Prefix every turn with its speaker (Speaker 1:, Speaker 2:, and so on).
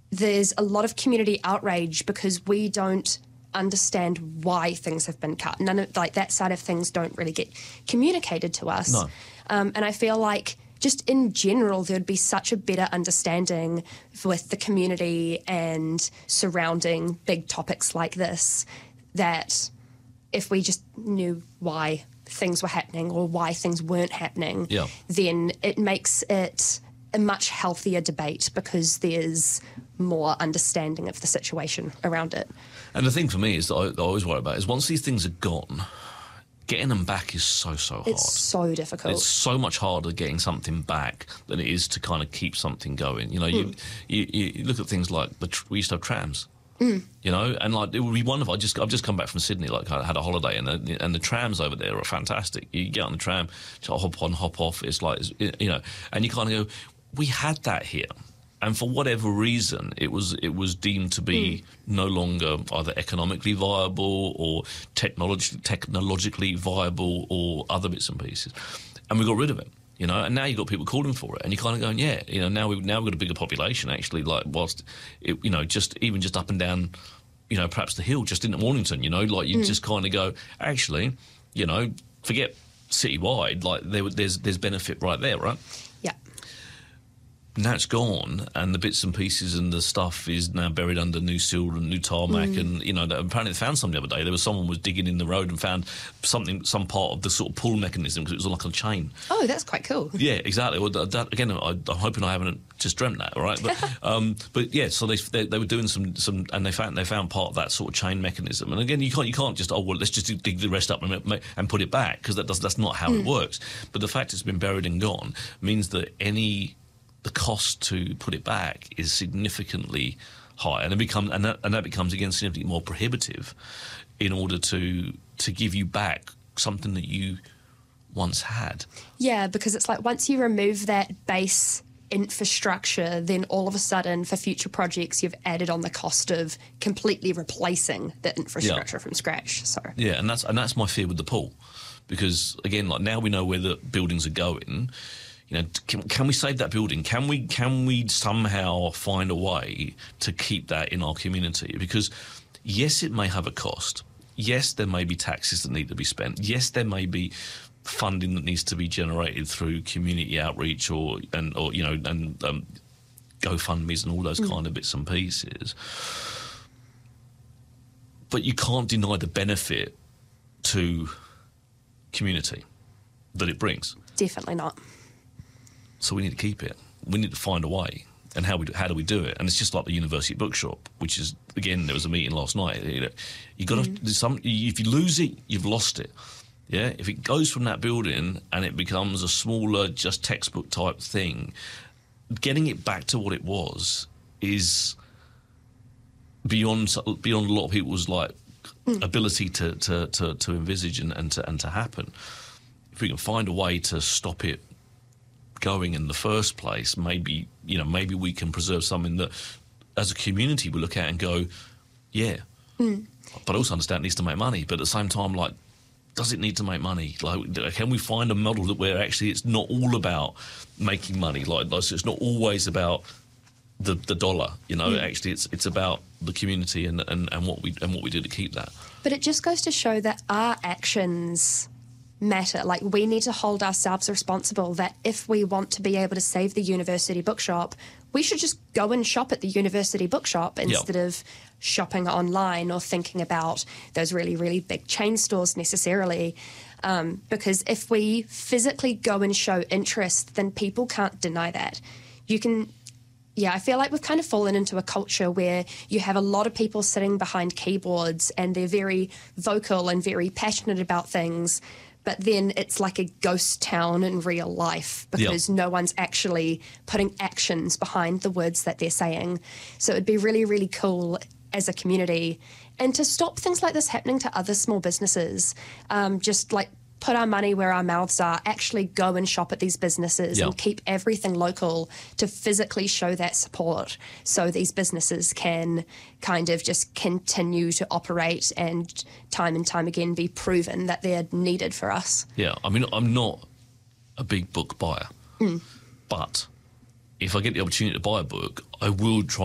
Speaker 1: there's a lot of community outrage because we don't understand why things have been cut. None of that side of things don't really get communicated to us.
Speaker 2: No.
Speaker 1: And I feel like just in general, there'd be such a better understanding with the community and surrounding big topics like this, that if we just knew why things were happening or why things weren't happening, then it makes it a much healthier debate because there's more understanding of the situation around it.
Speaker 2: And the thing for me is that I always worry about is once these things are gone, getting them back is so hard.
Speaker 1: It's so difficult.
Speaker 2: It's so much harder getting something back than it is to kind of keep something going. You know, you look at things like we used to have trams. You know, and like it would be wonderful. I've just come back from Sydney. Like I had a holiday, and the trams over there are fantastic. You get on the tram, just hop on, hop off. It's like you know, and you kind of go, we had that here. And for whatever reason, it was deemed to be no longer either economically viable or technologically viable or other bits and pieces, and we got rid of it. You know, and now you've got people calling for it, and you're kind of going, yeah, you know, now we've got a bigger population actually. Like whilst, you know, just up and down, you know, perhaps the hill, just in Mornington, you know, like you just kind of go, actually, you know, forget citywide, like there's benefit right there, right?
Speaker 1: Yeah.
Speaker 2: Now it's gone, and the bits and pieces and the stuff is now buried under new sill and new tarmac, and you know apparently they found something the other day. There was someone was digging in the road and found some part of the sort of pull mechanism because it was like a chain.
Speaker 1: Oh, that's quite cool.
Speaker 2: Yeah, exactly. Well, that, again, I'm hoping I haven't just dreamt that, all right? But yeah, so they were doing some, and they found part of that sort of chain mechanism. And again, you can't just let's just dig the rest up and put it back, because that's not how it works. But the fact it's been buried and gone means that the cost to put it back is significantly high, and that becomes again significantly more prohibitive in order to give you back something that you once had. Yeah,
Speaker 1: because it's like once you remove that base infrastructure, then all of a sudden for future projects you've added on the cost of completely replacing the infrastructure from scratch. So
Speaker 2: yeah, and that's my fear with the pool, because again, like now we know where the buildings are going. You know, can we save that building? Can we somehow find a way to keep that in our community? Because yes, it may have a cost. Yes, there may be taxes that need to be spent. Yes, there may be funding that needs to be generated through community outreach or GoFundMes and all those kind of bits and pieces. But you can't deny the benefit to community that it brings.
Speaker 1: Definitely not.
Speaker 2: So we need to keep it. We need to find a way. And how do we do it? And it's just like the university bookshop, which is, again, there was a meeting last night. You got to if you lose it, you've lost it. Yeah, if it goes from that building and it becomes a smaller, just textbook type thing, getting it back to what it was is beyond a lot of people's ability to envisage and to happen. If we can find a way to stop it going in the first place, maybe we can preserve something that as a community we look at and go, yeah, but I also understand it needs to make money, but at the same time, like, does it need to make money? Like, can we find a model that where actually it's not all about making money, like so it's not always about the dollar, you know? Actually it's about the community and what we do to keep that.
Speaker 1: But it just goes to show that our actions matter. Like, we need to hold ourselves responsible, that if we want to be able to save the university bookshop, we should just go and shop at the university bookshop instead of shopping online or thinking about those really, really big chain stores necessarily. Because if we physically go and show interest, then people can't deny that. I feel like we've kind of fallen into a culture where you have a lot of people sitting behind keyboards and they're very vocal and very passionate about things, but then it's like a ghost town in real life because no one's actually putting actions behind the words that they're saying. So it'd be really, really cool as a community, and to stop things like this happening to other small businesses, just like put our money where our mouths are, actually go and shop at these businesses and keep everything local to physically show that support so these businesses can kind of just continue to operate and time again be proven that they're needed for us.
Speaker 2: Yeah, I mean, I'm not a big book buyer, but if I get the opportunity to buy a book, I will try